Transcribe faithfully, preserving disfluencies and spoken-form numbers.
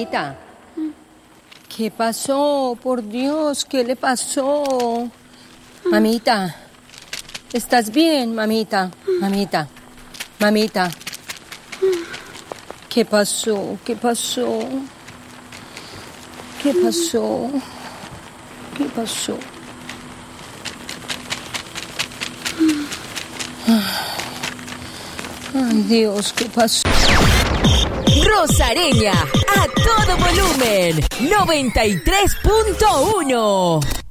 Mamita. ¿Qué pasó? Por Dios, ¿qué le pasó? Mamita. ¿Estás bien, mamita? Mamita. Mamita. ¿Qué pasó? ¿Qué pasó? ¿Qué pasó? ¿Qué pasó? Ay, Dios, ¿qué pasó? Rosareña, a todo volumen, noventa y tres punto uno.